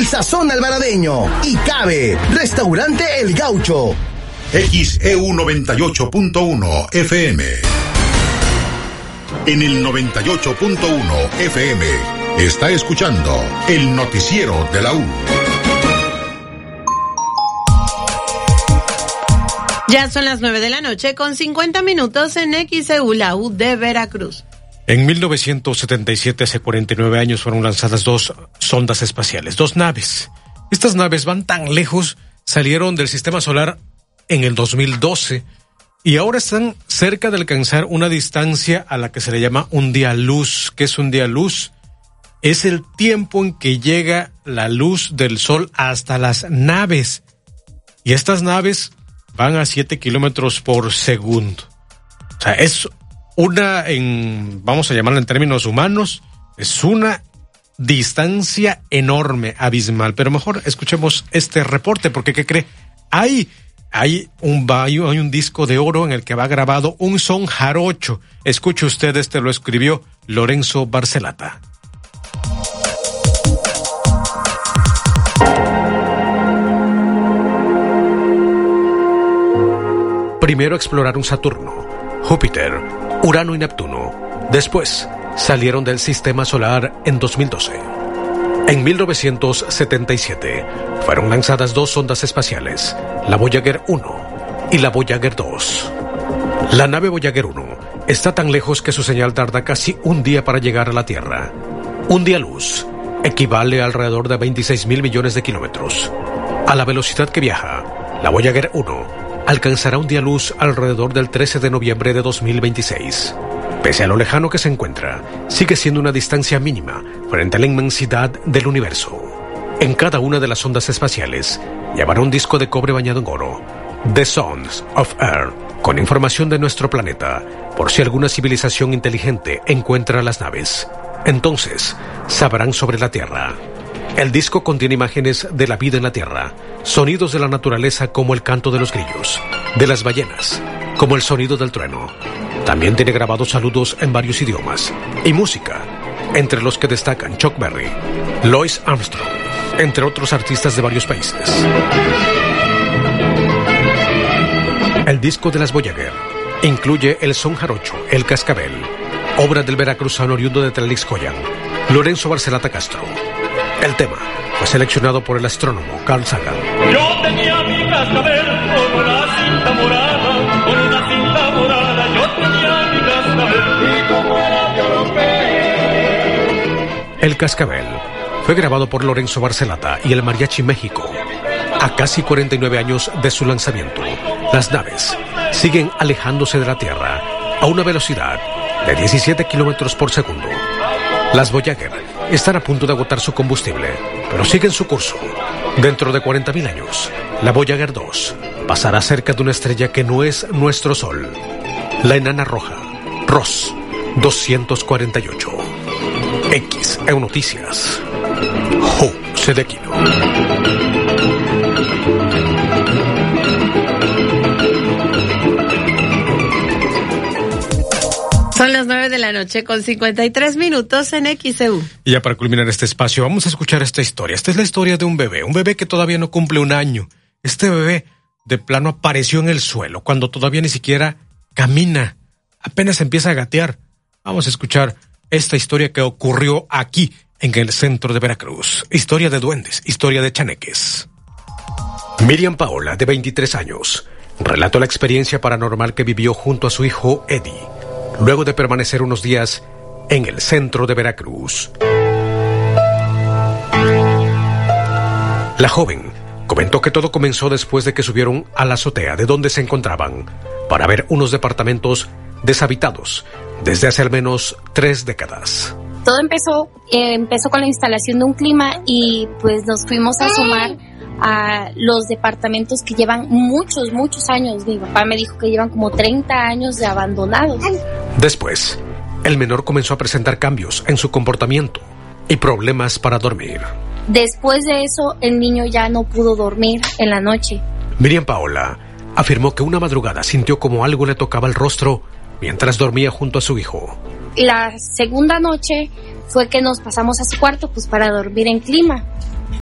el sazón alvaradeño. Y cabe, Restaurante El Gaucho. XEU 98.1 FM. En el 98.1 FM está escuchando el noticiero de la U. Ya son las 9 de la noche con 50 minutos en XEU, la U de Veracruz. En 1977, hace 49 años, fueron lanzadas 2 sondas espaciales, 2 naves. Estas naves van tan lejos, salieron del sistema solar en el 2012 y ahora están cerca de alcanzar una distancia a la que se le llama un día luz. ¿Qué es un día luz? Es el tiempo en que llega la luz del sol hasta las naves. Y estas naves van a 7 kilómetros por segundo. O sea, es una, vamos a llamarla en términos humanos, es una distancia enorme, abismal. Pero mejor escuchemos este reporte, porque ¿qué cree? Hay un disco de oro en el que va grabado un son jarocho. Escuche usted, lo escribió Lorenzo Barcelata. Primero exploraron Saturno, Júpiter, Urano y Neptuno. Después salieron del sistema solar en 2012. En 1977 fueron lanzadas 2 sondas espaciales, la Voyager 1 y la Voyager 2. La nave Voyager 1 está tan lejos que su señal tarda casi un día para llegar a la Tierra. Un día luz equivale a alrededor de 26,000 millones de kilómetros. A la velocidad que viaja, la Voyager 1 alcanzará un día luz alrededor del 13 de noviembre de 2026. Pese a lo lejano que se encuentra, sigue siendo una distancia mínima frente a la inmensidad del universo. En cada una de las sondas espaciales llevará un disco de cobre bañado en oro, The Sons of Earth, con información de nuestro planeta, por si alguna civilización inteligente encuentra las naves. Entonces, sabrán sobre la Tierra. El disco contiene imágenes de la vida en la Tierra, sonidos de la naturaleza como el canto de los grillos, de las ballenas, como el sonido del trueno. También tiene grabados saludos en varios idiomas y música, entre los que destacan Chuck Berry, Louis Armstrong, entre otros artistas de varios países. El disco de las Voyager incluye el son jarocho, el cascabel, obra del veracruzano oriundo de Tlalixcoyan, Lorenzo Barcelata Castro. El tema fue seleccionado por el astrónomo Carl Sagan. Yo tenía mi cascabel con una cinta morada, con una cinta morada. Yo tenía mi cascabel y como era europeo. El cascabel fue grabado por Lorenzo Barcelata y el Mariachi México. A casi 49 años de su lanzamiento, las naves siguen alejándose de la Tierra a una velocidad de 17 kilómetros por segundo. Las Voyager están a punto de agotar su combustible, pero siguen su curso. Dentro de 40,000 años, la Voyager 2 pasará cerca de una estrella que no es nuestro Sol, la enana roja, Ross 248. XEU Noticias. José de Quino. Son las 9 de la noche con 53 minutos en XEU. Y ya para culminar este espacio, vamos a escuchar esta historia. Esta es la historia de un bebé que todavía no cumple un año. Este bebé de plano apareció en el suelo cuando todavía ni siquiera camina. Apenas empieza a gatear. Vamos a escuchar esta historia que ocurrió aquí en el centro de Veracruz. Historia de duendes, historia de chaneques. Miriam Paola, de 23 años, relató la experiencia paranormal que vivió junto a su hijo Eddie, luego de permanecer unos días en el centro de Veracruz. La joven comentó que todo comenzó después de que subieron a la azotea de donde se encontraban para ver unos departamentos deshabitados desde hace al menos 3 décadas. Todo empezó con la instalación de un clima y pues nos fuimos a asomar a los departamentos que llevan muchos años. Mi papá me dijo que llevan como 30 años de abandonados. Después, el menor comenzó a presentar cambios en su comportamiento y problemas para dormir. Después de eso, el niño ya no pudo dormir en la noche. Miriam Paola afirmó que una madrugada sintió como algo le tocaba el rostro mientras dormía junto a su hijo. La segunda noche fue que nos pasamos a su cuarto pues para dormir en clima.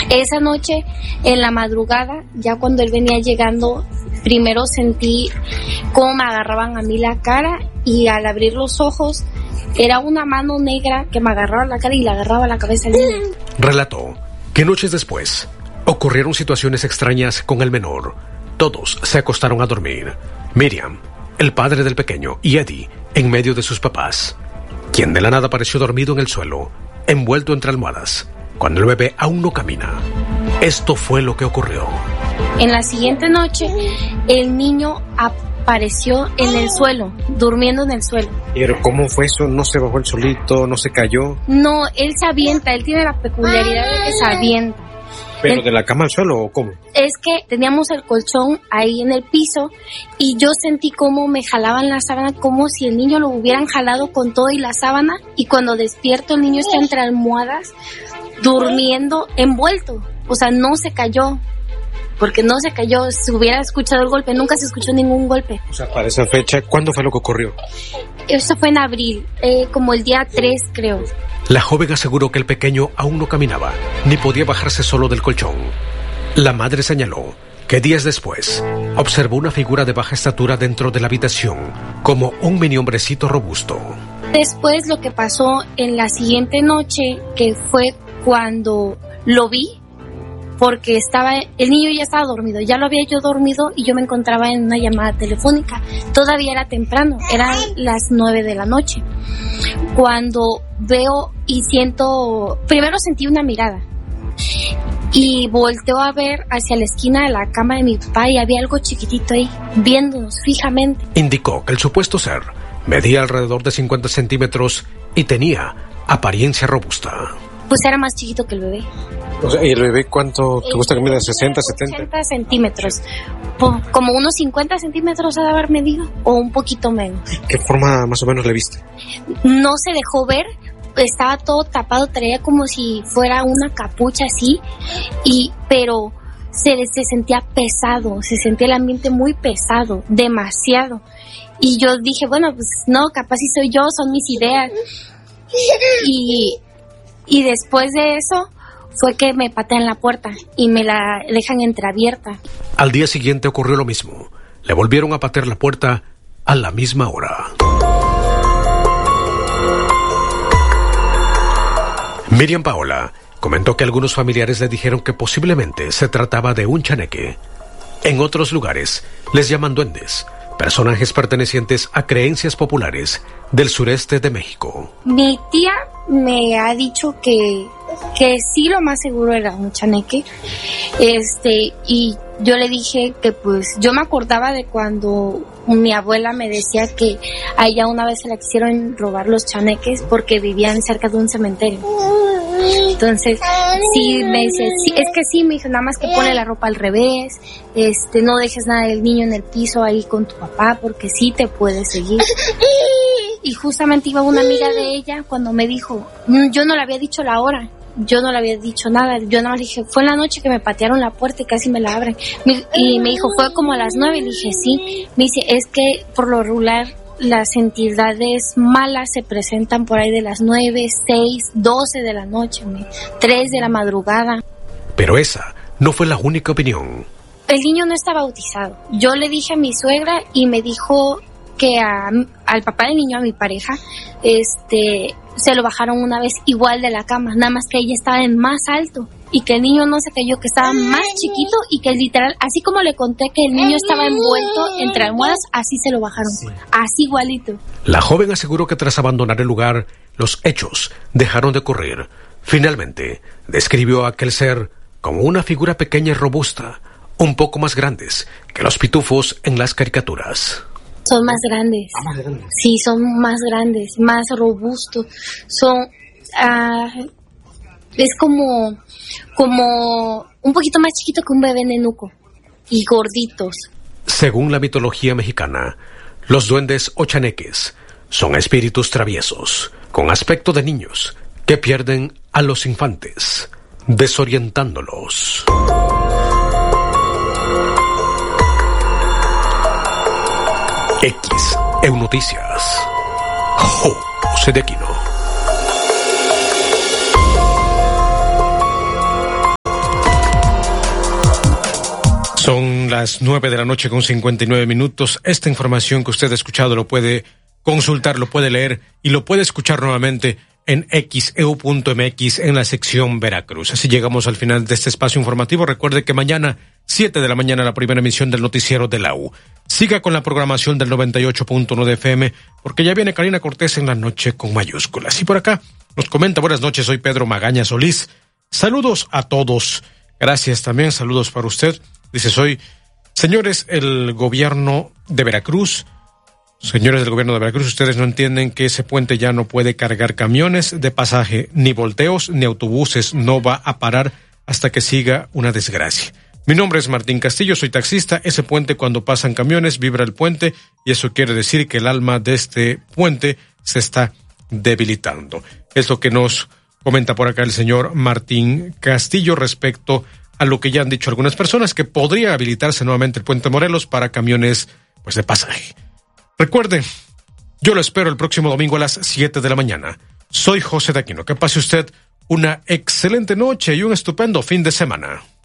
Esa noche, en la madrugada, ya cuando él venía llegando, primero sentí cómo me agarraban a mí la cara, y al abrir los ojos era una mano negra que me agarraba la cara y le agarraba la cabeza al niño. Relató que noches después ocurrieron situaciones extrañas con el menor. Todos se acostaron a dormir. Miriam, el padre del pequeño, y Eddie en medio de sus papás, quien de la nada apareció dormido en el suelo, envuelto entre almohadas, cuando el bebé aún no camina. Esto fue lo que ocurrió. En la siguiente noche, el niño apareció en el suelo, durmiendo en el suelo. Pero ¿cómo fue eso? ¿No se bajó el solito? ¿No se cayó? No, él se avienta, él tiene la peculiaridad de que se avienta. ¿Pero de la cama al suelo o cómo? Es que teníamos el colchón ahí en el piso y yo sentí cómo me jalaban la sábana, como si el niño lo hubieran jalado con todo y la sábana, y cuando despierto el niño está entre almohadas, durmiendo, envuelto. O sea, no se cayó, porque no se cayó. Si hubiera escuchado el golpe, nunca se escuchó ningún golpe. O sea, para esa fecha, ¿cuándo fue lo que ocurrió? Eso fue en abril, como el día 3, creo. La joven aseguró que el pequeño aún no caminaba, ni podía bajarse solo del colchón. La madre señaló que días después observó una figura de baja estatura dentro de la habitación, como un mini hombrecito robusto. Después lo que pasó en la siguiente noche, que fue cuando lo vi, porque el niño ya estaba dormido, ya lo había yo dormido y yo me encontraba en una llamada telefónica. Todavía era temprano, eran las 9 de la noche. Cuando veo y siento, primero sentí una mirada y volteo a ver hacia la esquina de la cama de mi papá y había algo chiquitito ahí, viéndonos fijamente. Indicó que el supuesto ser medía alrededor de 50 centímetros y tenía apariencia robusta. Pues era más chiquito que el bebé. O sea, ¿y el bebé cuánto te gusta que mida? ¿60, 70? 60 centímetros. Como unos 50 centímetros ha de haber medido, o un poquito menos. ¿Qué forma más o menos le viste? No se dejó ver, estaba todo tapado, traía como si fuera una capucha así, pero se sentía pesado, se sentía el ambiente muy pesado, demasiado. Y yo dije, bueno, pues no, capaz si soy yo, son mis ideas. Y después de eso fue que me patean la puerta y me la dejan entreabierta. Al día siguiente ocurrió lo mismo. Le volvieron a patear la puerta a la misma hora. Miriam Paola comentó que algunos familiares le dijeron que posiblemente se trataba de un chaneque. En otros lugares les llaman duendes, personajes pertenecientes a creencias populares del sureste de México. Mi tía me ha dicho que sí, lo más seguro era un chaneque, y yo le dije que pues yo me acordaba de cuando mi abuela me decía que a ella una vez se la quisieron robar los chaneques porque vivían cerca de un cementerio. Entonces, sí, me dice, sí, es que sí, me dijo, nada más que pone la ropa al revés, no dejes nada del niño en el piso ahí con tu papá porque sí te puede seguir. Y justamente iba una amiga de ella cuando me dijo, yo no le había dicho la hora, yo no le había dicho nada, yo nada más le dije, fue en la noche que me patearon la puerta y casi me la abren. Y me dijo, fue como a las 9, y le dije, sí. Me dice, es que por lo regular las entidades malas se presentan por ahí de las 9, 6, 12 de la noche, 3 de la madrugada. Pero esa no fue la única opinión. El niño no está bautizado. Yo le dije a mi suegra y me dijo que al papá del niño, a mi pareja, se lo bajaron una vez igual de la cama, nada más que ella estaba en más alto y que el niño no se cayó, que estaba más chiquito y que literal, así como le conté que el niño estaba envuelto entre almohadas, así se lo bajaron, así igualito. La joven aseguró que tras abandonar el lugar, los hechos dejaron de ocurrir. Finalmente, describió a aquel ser como una figura pequeña y robusta, un poco más grandes que los pitufos en las caricaturas. Son más grandes. Más grandes. Sí, son más grandes, más robustos. Son, es como un poquito más chiquito que un bebé nenuco y gorditos. Según la mitología mexicana, los duendes o chaneques son espíritus traviesos, con aspecto de niños, que pierden a los infantes, desorientándolos. XEU Noticias. José de Aquino. Son las 9:59 p.m. Esta información que usted ha escuchado lo puede consultar, lo puede leer y lo puede escuchar nuevamente en xeu.mx en la sección Veracruz. Así llegamos al final de este espacio informativo. Recuerde que mañana, 7 de la mañana, la primera emisión del noticiero de la U. Siga con la programación del 98.9 FM, porque ya viene Karina Cortés en la noche con mayúsculas. Y por acá nos comenta: buenas noches, soy Pedro Magaña Solís. Saludos a todos. Gracias también, saludos para usted. Dice, señores, el gobierno de Veracruz, ustedes no entienden que ese puente ya no puede cargar camiones de pasaje, ni volteos, ni autobuses, no va a parar hasta que siga una desgracia. Mi nombre es Martín Castillo, soy taxista. Ese puente, cuando pasan camiones, vibra el puente y eso quiere decir que el alma de este puente se está debilitando. Es lo que nos comenta por acá el señor Martín Castillo respecto a lo que ya han dicho algunas personas, que podría habilitarse nuevamente el puente Morelos para camiones de pasaje. Recuerde, yo lo espero el próximo domingo a las 7 de la mañana. Soy José de Aquino. Que pase usted una excelente noche y un estupendo fin de semana.